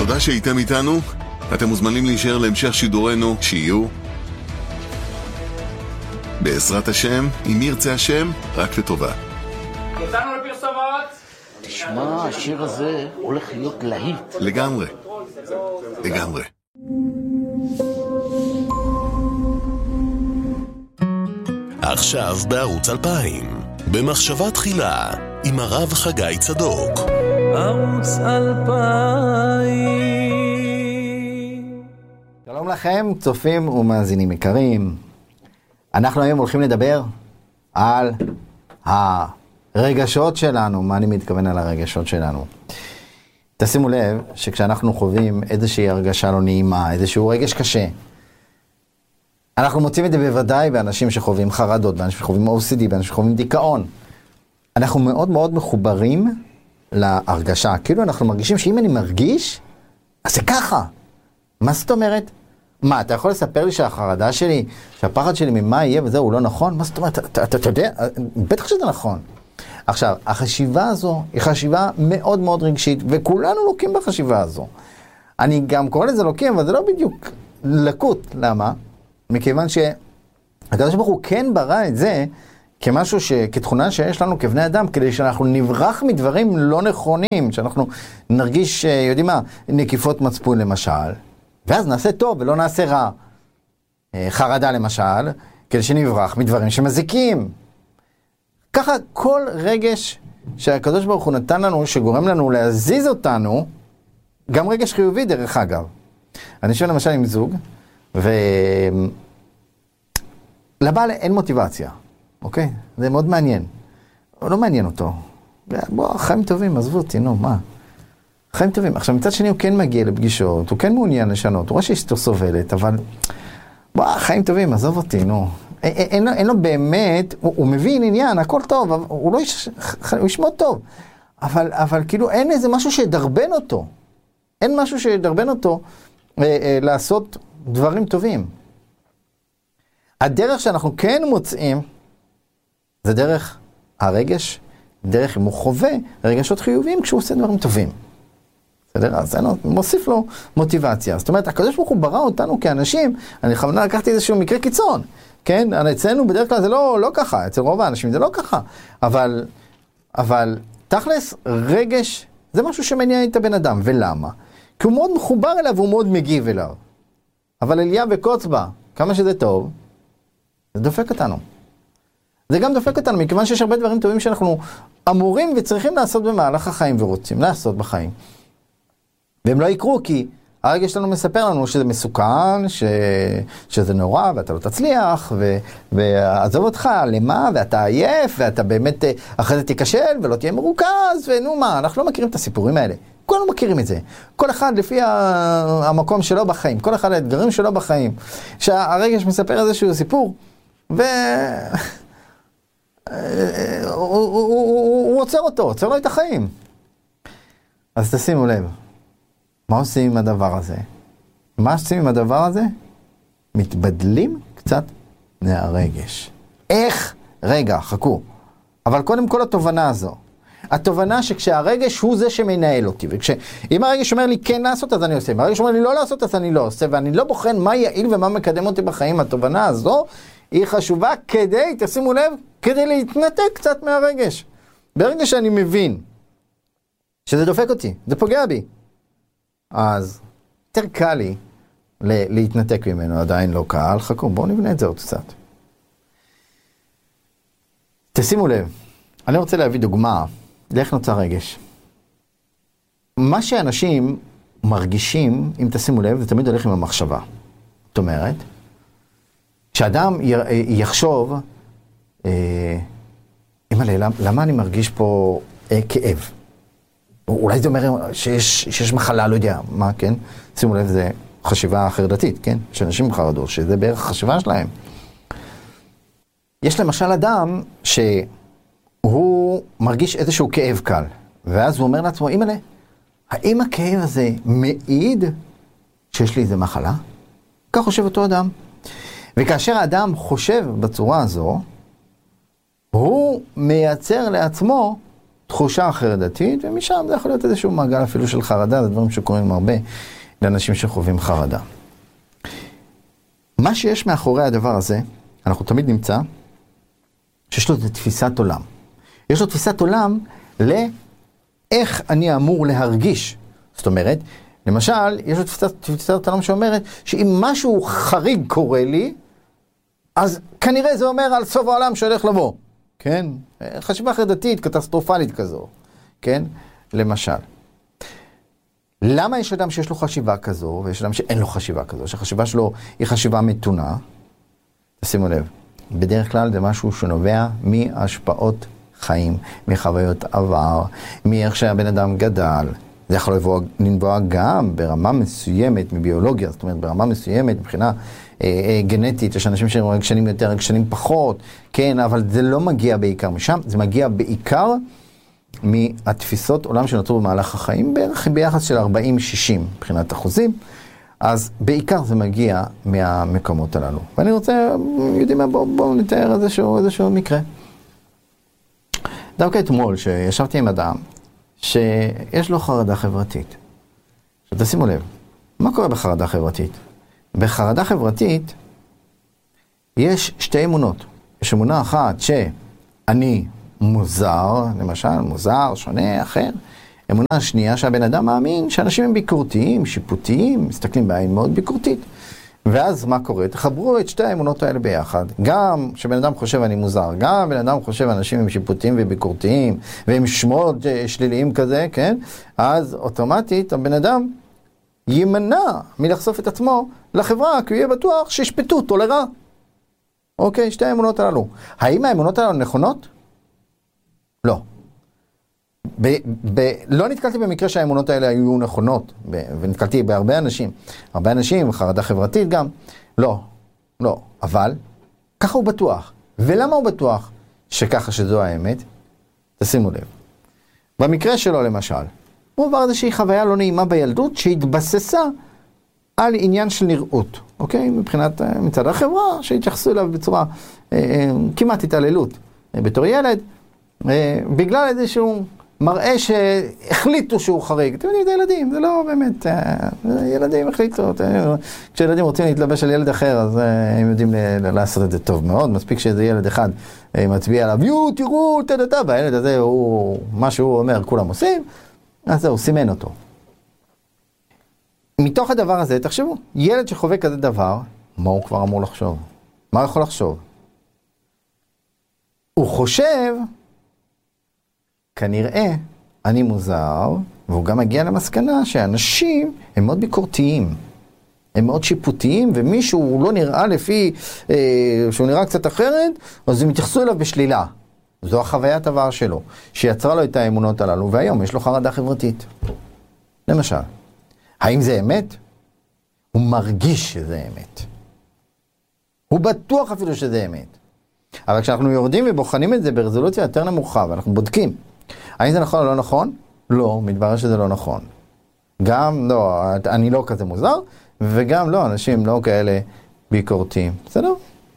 תודה שהייתם איתנו. אתם מוזמנים להישאר להמשך שידורנו, שיהיו בעזרת השם, אם ירצה השם, רק לטובה. יצאנו לפרסומות. תשמע, השיר הזה הולך להיות להיט. לגמרי. לגמרי. עכשיו בערוץ 2000, במחשבה תחילה, עם הרב חגי צדוק. ערוץ 2000. שלום לכם, צופים ומאזינים יקרים. אנחנו היום הולכים לדבר על הרגשות שלנו. מה אני מתכוון על הרגשות שלנו? תשימו לב שכשאנחנו חווים איזושהי הרגשה לא נעימה, איזשהו רגש קשה, אנחנו מוצאים את זה בוודאי באנשים שחווים חרדות, באנשים שחווים OCD, באנשים שחווים דיכאון. אנחנו מאוד מאוד מחוברים להרגשה. כאילו אנחנו מרגישים שאם אני מרגיש, אז זה ככה. מה זאת אומרת? מה, אתה יכול לספר לי שהחרדה שלי, שהפחד שלי ממה יהיה וזה הוא לא נכון? מה זאת אומרת? אתה יודע, בטח שזה נכון. עכשיו, החשיבה הזו היא חשיבה מאוד מאוד רגשית, וכולנו לוקים בחשיבה הזו. אני גם קורא לזה לוקים, אבל זה לא בדיוק לקות. למה? מכיוון שהקדוש ברוך הוא כן ברא את זה כמשהו כתכונה שיש לנו כבני אדם, כדי שאנחנו נברח מדברים לא נכונים, שאנחנו נרגיש, יודעים מה, נקיפות מצפון למשל, ואז נעשה טוב ולא נעשה רע. חרדה למשל, כדי שנברח מדברים שמזיקים. ככה כל רגש שהקדוש ברוך הוא נתן לנו, שגורם לנו להזיז אותנו, גם רגש חיובי דרך אגב. אני שואל למשל עם זוג, ולבעל אין מוטיבציה, אוקיי? זה מאוד מעניין. הוא לא מעניין אותו. בוא, חיים טובים, עזבו אותי, נו, מה? חיים טובים. עכשיו, מצד שני הוא כן מגיע לפגישות, הוא כן מעוניין לשנות, הוא רואה שאשתו סובלת, אבל בוא, חיים טובים, עזוב אותי, נו. אין לו באמת, הוא מבין עניין, הכל טוב, הוא ישמע טוב. אבל כאילו אין איזה משהו שידרבן אותו. אין משהו שידרבן אותו לעשות דברים טובים. הדרך שאנחנו כן מוצאים, זה דרך הרגש, דרך אם הוא חווה רגשות חיוביים כשהוא עושה דברים טובים. בסדר? אז זה מוסיף לו מוטיבציה. זאת אומרת, הקדוש ברוך הוא ברא אותנו כאנשים, אני בכוונה לקחתי איזשהו מקרה קיצון, כן? אצלנו בדרך כלל זה לא ככה, אצל רוב האנשים זה לא ככה, אבל תכלס רגש זה משהו שמניע את הבן אדם, ולמה? כי הוא מאוד מחובר אליו והוא מאוד מגיב אליו. אבל אליה וקוצבה, כמה שזה טוב, זה דופק אותנו. זה גם דופק אותנו, מכיוון שיש הרבה דברים טובים שאנחנו אמורים וצריכים לעשות במהלך החיים ורוצים לעשות בחיים. והם לא יקרו כי הרגש שלנו מספר לנו שזה מסוכן, שזה נורא ואתה לא תצליח, ועזוב אותך, למה, ואתה עייף, ואתה באמת אחרי זה תיכשל ולא תהיה מרוכז, ונו מה, אנחנו לא מכירים את הסיפורים האלה. כולנו מכירים את זה. כל אחד לפי המקום שלו בחיים, כל אחד האתגרים שלו בחיים. שהרגש מספר איזשהו סיפור, הוא עוצר לו את החיים. אז תשימו לב, מה עושים עם הדבר הזה? מה עושים עם הדבר הזה? מתבדלים קצת מהרגש. איך? רגע, חכו. אבל קודם כל התובנה הזו. התובנה שכשהרגש הוא זה שמנהל אותי, אם הרגש אומר לי כן לעשות אז אני עושה, אם הרגש אומר לי לא לעשות אז אני לא עושה, ואני לא בוחן מה יעיל ומה מקדם אותי בחיים, התובנה הזו היא חשובה כדי, תשימו לב, כדי להתנתק קצת מהרגש. ברגע שאני מבין שזה דופק אותי, זה פוגע בי, אז יותר קל לי להתנתק ממנו, עדיין לא קל, חכו, בואו נבנה את זה עוד קצת. תשימו לב, אני רוצה להביא דוגמה לאיך נוצר רגש. מה שאנשים מרגישים, אם תשימו לב, זה תמיד הולך עם המחשבה. זאת אומרת, כשאדם יחשוב, למה אני מרגיש פה כאב? אולי זה אומר שיש מחלה, לא יודע, מה, כן? שימו לב, זה חשיבה חרדתית, כן? שאנשים חרדות, שזה בערך חשיבה שלהם. יש למשל אדם שהוא מרגיש איזשהו כאב קל, ואז הוא אומר לעצמו, אימא'לה, האם הכאב הזה מעיד שיש לי איזה מחלה? כך חושב אותו אדם. וכאשר האדם חושב בצורה הזו, הוא מייצר לעצמו תחושה אחרת דתית, ומשם זה יכול להיות איזשהו מעגל אפילו של חרדה, זה דברים שקורים הרבה לאנשים שחווים חרדה. מה שיש מאחורי הדבר הזה, אנחנו תמיד נמצא, שיש לו תפיסת עולם. יש לו תפיסת עולם לאיך אני אמור להרגיש. זאת אומרת, למשל, יש לו תפיסת עולם שאומרת שאם משהו חריג קורה לי, אז כנראה זה אומר על סוף העולם שהולך לבוא. כן? חשיבה חרדתית, קטסטרופלית כזו. כן? למשל. למה יש אדם שיש לו חשיבה כזו, ויש אדם שאין לו חשיבה כזו, שהחשיבה שלו היא חשיבה מתונה? תשימו לב, בדרך כלל זה משהו שנובע מהשפעות חיים, מחוויות עבר, מאיך שהבן אדם גדל. זה יכול לנבוע גם ברמה מסוימת מביולוגיה, זאת אומרת ברמה מסוימת מבחינה גנטית, יש אנשים שהם רגשנים יותר, רגשנים פחות, כן, אבל זה לא מגיע בעיקר משם, זה מגיע בעיקר מהתפיסות עולם שנוצרו במהלך החיים, בערך ביחס של 40-60 מבחינת אחוזים, אז בעיקר זה מגיע מהמקומות הללו. ואני רוצה, יודעים מה, בואו נתאר איזשהו מקרה. דווקא אתמול שישבתי עם אדם, שיש לו חרדה חברתית. עכשיו תשימו לב, מה קורה בחרדה חברתית? בחרדה חברתית יש שתי אמונות. יש אמונה אחת שאני מוזר, למשל, מוזר, שונה, אחר. אמונה שנייה שהבן אדם מאמין שאנשים הם ביקורתיים, שיפוטיים, מסתכלים בעין מאוד ביקורתית. ואז מה קורה? תחברו את שתי האמונות האלה ביחד. גם שבן אדם חושב אני מוזר, גם בן אדם חושב אנשים הם שיפוטיים וביקורתיים, והם שמות שליליים כזה, כן? אז אוטומטית הבן אדם יימנע מלחשוף את עצמו לחברה, כי הוא יהיה בטוח שישפטו אותו לרע. אוקיי, שתי האמונות הללו. האם האמונות הללו נכונות? לא. לא נתקלתי במקרה שהאמונות האלה היו נכונות, ונתקלתי בהרבה אנשים. הרבה אנשים, חרדה חברתית גם. לא. אבל ככה הוא בטוח. ולמה הוא בטוח שככה שזו האמת? תשימו לב. במקרה שלו למשל, הוא עבר איזושהי חוויה לא נעימה בילדות שהתבססה על עניין של נראות. אוקיי? מבחינת מצד החברה שהתייחסו אליו בצורה כמעט התעללות בתור ילד, בגלל איזשהו מראה שהחליטו שהוא חריג. אתם יודעים, זה ילדים, זה לא באמת, ילדים החליטו. כשילדים רוצים להתלבש על ילד אחר, אז הם יודעים לעשות את זה טוב מאוד. מספיק שאיזה ילד אחד מצביע עליו, תראו, והילד הזה, מה שהוא אומר, כולם עושים, אז זהו, סימן אותו. מתוך הדבר הזה, תחשבו, ילד שחווה כזה דבר, מה הוא כבר אמור לחשוב? מה הוא יכול לחשוב? הוא חושב, כנראה, אני מוזר, והוא גם מגיע למסקנה שאנשים הם מאוד ביקורתיים, הם מאוד שיפוטיים, ומישהו לא נראה לפי, שהוא נראה קצת אחרת, אז הם יתייחסו אליו בשלילה. זו החוויית עבר שלו, שיצרה לו את האמונות הללו, והיום יש לו חרדה חברתית. למשל, האם זה אמת? הוא מרגיש שזה אמת. הוא בטוח אפילו שזה אמת. אבל כשאנחנו יורדים ובוחנים את זה ברזולוציה יותר נמוכה, ואנחנו בודקים, האם זה נכון או לא נכון? לא, מתברר שזה לא נכון. גם לא, אני לא כזה מוזר, וגם לא, אנשים לא כאלה ביקורתיים. בסדר?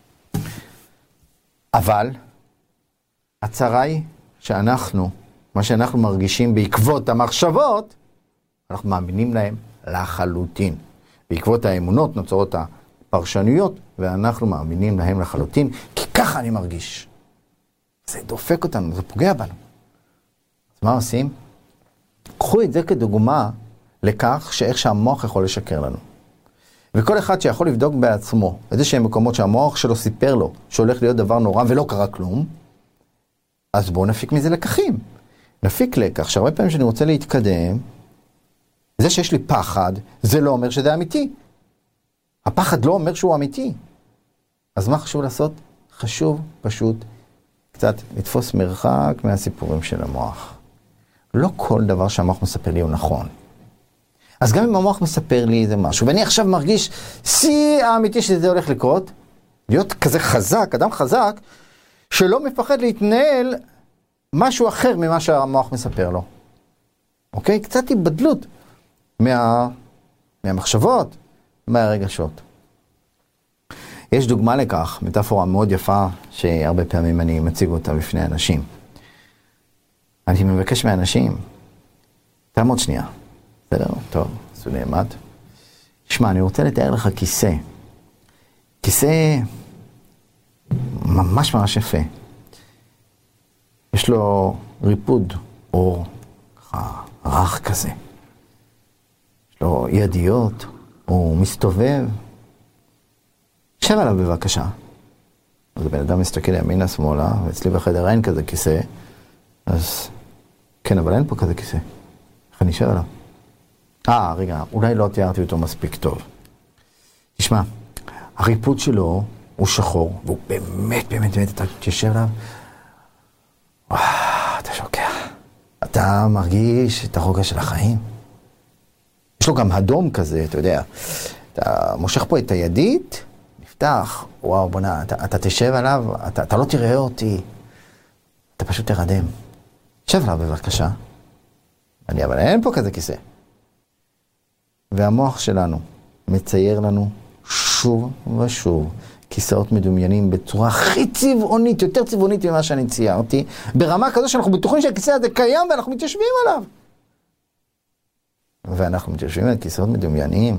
אבל, הצרה היא שאנחנו, מה שאנחנו מרגישים בעקבות המחשבות, אנחנו מאמינים להם לחלוטין. בעקבות האמונות נוצרות הפרשנויות, ואנחנו מאמינים להם לחלוטין, כי ככה אני מרגיש. זה דופק אותנו, זה פוגע בנו. אז מה עושים? קחו את זה כדוגמה לכך שאיך שהמוח יכול לשקר לנו. וכל אחד שיכול לבדוק בעצמו איזה שהם מקומות שהמוח שלו סיפר לו שהולך להיות דבר נורא ולא קרה כלום, אז בואו נפיק מזה לקחים. נפיק לקח שהרבה פעמים שאני רוצה להתקדם, זה שיש לי פחד, זה לא אומר שזה אמיתי. הפחד לא אומר שהוא אמיתי. אז מה חשוב לעשות? חשוב פשוט קצת לתפוס מרחק מהסיפורים של המוח. לא כל דבר שהמוח מספר לי הוא נכון. אז גם אם המוח מספר לי איזה משהו, ואני עכשיו מרגיש שיא האמיתי שזה הולך לקרות, להיות כזה חזק, אדם חזק, שלא מפחד להתנהל משהו אחר ממה שהמוח מספר לו. אוקיי? קצת היבדלות מהמחשבות, מהרגשות. יש דוגמה לכך, מטאפורה מאוד יפה, שהרבה פעמים אני מציג אותה בפני אנשים. אני מבקש מאנשים, תעמוד שנייה, בסדר? טוב, עשו נעמד. תשמע, אני רוצה לתאר לך כיסא. כיסא ממש ממש יפה. יש לו ריפוד, אור, ככה, רך כזה. יש לו ידיות, הוא מסתובב. שב עליו בבקשה. אז הבן אדם מסתכל ימינה שמאלה, ואצלי בחדר אין כזה כיסא. אז כן, אבל אין פה כזה כיסא. איך אני שב עליו? רגע, אולי לא תיארתי אותו מספיק טוב. תשמע, הריפוד שלו הוא שחור, והוא באמת, אתה תשב עליו, אתה שוקע. אתה מרגיש את הרוגע של החיים. יש לו גם אדום כזה, אתה יודע. אתה מושך פה את הידית, נפתח, וואו, בונה, אתה תשב עליו, אתה לא תראה אותי. אתה פשוט תרדם. שב עליו בבקשה. אבל אין פה כזה כיסא. והמוח שלנו מצייר לנו שוב ושוב כיסאות מדומיינים בצורה הכי צבעונית, יותר צבעונית ממה שאני ציירתי, ברמה כזו שאנחנו בטוחים שהכיסא הזה קיים ואנחנו מתיישבים עליו. ואנחנו מתיישבים על כיסאות מדומיינים.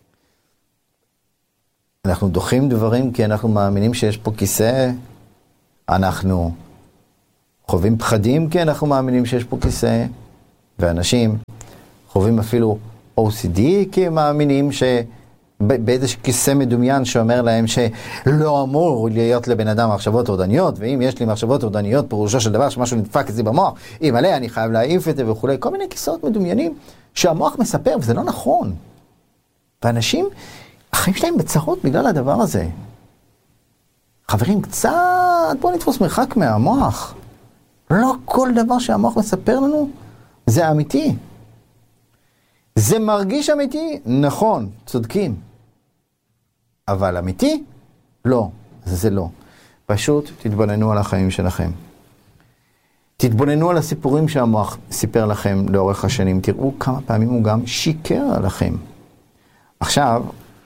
אנחנו דוחים דברים כי אנחנו מאמינים שיש פה כיסא. אנחנו חווים פחדים כי אנחנו מאמינים שיש פה כיסא. ואנשים חווים אפילו OCD כי הם מאמינים באיזה כיסא מדומיין שאומר להם שלא אמור להיות לבן אדם מחשבות אובדניות, ואם יש לי מחשבות אובדניות פירושו של דבר שמשהו נדפק אצלי במוח, אם עליה אני חייב להעיף את זה וכולי, כל מיני כיסאות מדומיינים שהמוח מספר, וזה לא נכון. ואנשים, החיים שלהם בצרות בגלל הדבר הזה. חברים, קצת בואו נתפוס מרחק מהמוח. לא כל דבר שהמוח מספר לנו זה אמיתי. זה מרגיש אמיתי? נכון, צודקים. אבל אמיתי? לא, זה לא. פשוט תתבוננו על החיים שלכם. תתבוננו על הסיפורים שהמוח סיפר לכם לאורך השנים. תראו כמה פעמים הוא גם שיקר עליכם. עכשיו,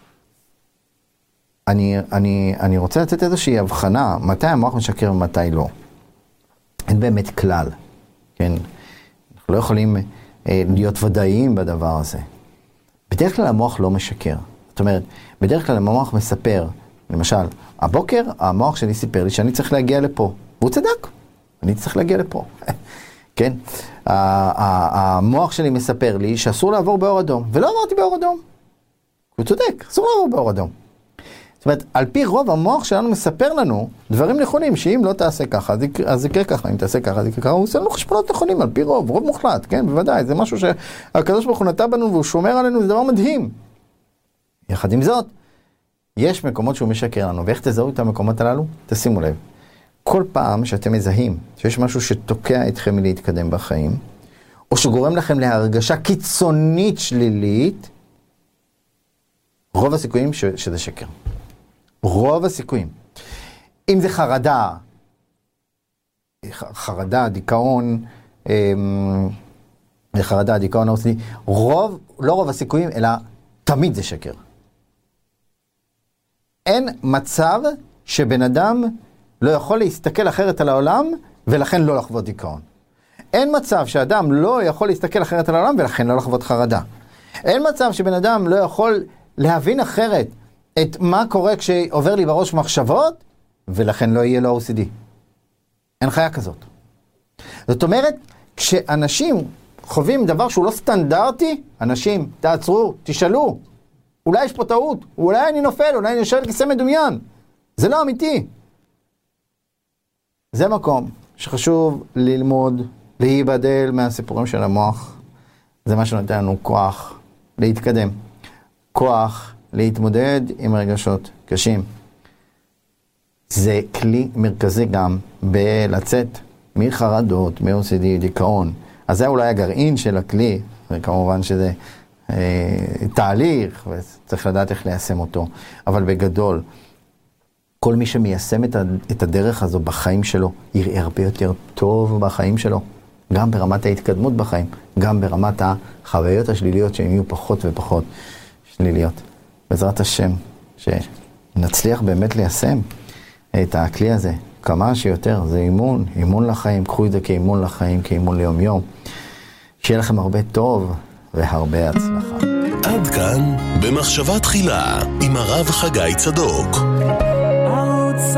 אני רוצה לתת איזושהי הבחנה, מתי המוח משקר ומתי לא. אין באמת כלל, כן? אנחנו לא יכולים להיות ודאיים בדבר הזה. בדרך כלל המוח לא משקר. זאת אומרת, בדרך כלל המוח מספר, למשל, הבוקר המוח שלי סיפר לי שאני צריך להגיע לפה. והוא צדק, אני צריך להגיע לפה. כן? המוח שלי מספר לי שאסור לעבור באור אדום, ולא עברתי באור אדום. הוא צודק, אסור לעבור באור אדום. זאת אומרת, על פי רוב המוח שלנו מספר לנו דברים נכונים, שאם לא תעשה ככה, אז יקרה ככה, אם תעשה ככה, אז יקרה ככה, הוא עושה לנו חשבונות נכונים על פי רוב מוחלט, כן, בוודאי, זה משהו שהקדוש ברוך הוא נטע בנו והוא שומר עלינו, זה דבר מדהים. יחד עם זאת, יש מקומות שהוא משקר לנו, ואיך תזהו את המקומות הללו? תשימו לב, כל פעם שאתם מזהים שיש משהו שתוקע אתכם מלהתקדם בחיים, או שגורם לכם להרגשה קיצונית שלילית, רוב הסיכויים שזה שקר. רוב הסיכויים. אם זה דיכאון, דיכאון OCD, לא רוב הסיכויים, אלא תמיד זה שקר. אין מצב שבן אדם לא יכול להסתכל אחרת על העולם, ולכן לא לחוות דיכאון. אין מצב שאדם לא יכול להסתכל אחרת על העולם, ולכן לא לחוות חרדה. אין מצב שבן אדם לא יכול להבין אחרת את מה קורה כשעובר לי בראש מחשבות, ולכן לא יהיה לו OCD. אין חיה כזאת. זאת אומרת, כשאנשים חווים דבר שהוא לא סטנדרטי, אנשים, תעצרו, תשאלו, אולי יש פה טעות, אולי אני נופל, אולי אני יושב על כיסא מדומיין. זה לא אמיתי. זה מקום שחשוב ללמוד, להיבדל מהסיפורים של המוח. זה מה שנותן לנו כוח להתקדם. כוח להתמודד עם רגשות קשים. זה כלי מרכזי גם בלצאת מחרדות, מ-OCD, דיכאון. אז זה אולי הגרעין של הכלי, וכמובן שזה תהליך, וצריך לדעת איך ליישם אותו. אבל בגדול, כל מי שמיישם את הדרך הזו בחיים שלו, יראה הרבה יותר טוב בחיים שלו. גם ברמת ההתקדמות בחיים, גם ברמת החוויות השליליות שהן יהיו פחות ופחות שליליות. בעזרת השם, שנצליח באמת ליישם את הכלי הזה כמה שיותר, זה אימון, אימון לחיים, קחו את זה כאימון לחיים, כאימון ליום יום. שיהיה לכם הרבה טוב והרבה הצלחה. עד כאן במחשבה תחילה עם הרב חגי צדוק. ערוץ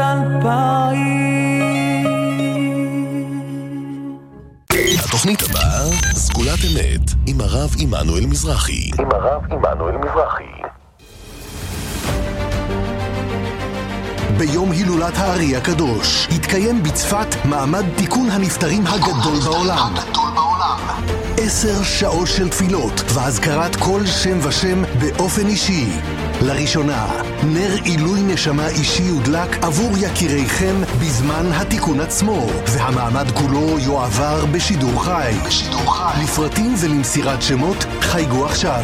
2000. התוכנית הבאה, סגולת אמת עם הרב עמנואל מזרחי. ביום הילולת הארי הקדוש התקיים בצפת מעמד תיקון הנפטרים הגדול בעולם. 10 שעות של תפילות והזכרת כל שם ושם באופן אישי. לראשונה, נר עילוי נשמה אישי יודלק עבור יקיריכם בזמן התיקון עצמו, והמעמד כולו יועבר בשידור חי. לפרטים ולמסירת שמות חייגו עכשיו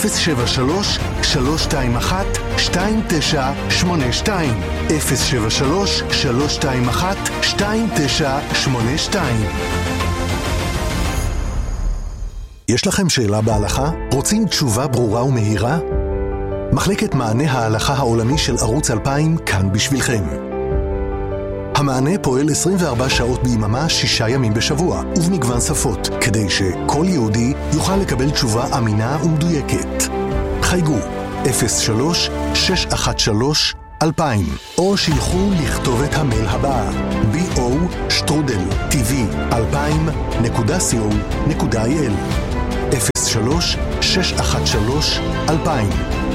073-321-2982 073-321-2982. יש לכם שאלה בהלכה? רוצים תשובה ברורה ומהירה? מחלקת מענה ההלכה העולמי של ערוץ 2000 כאן בשבילכם. המענה פועל 24 שעות ביממה, 6 ימים בשבוע, ובמגוון שפות, כדי שכל יהודי יוכל לקבל תשובה אמינה ומדויקת. חייגו 03-613-2000, או שילחו לכתוב את המייל הבא bo@tv2000.co.il 03-613-2000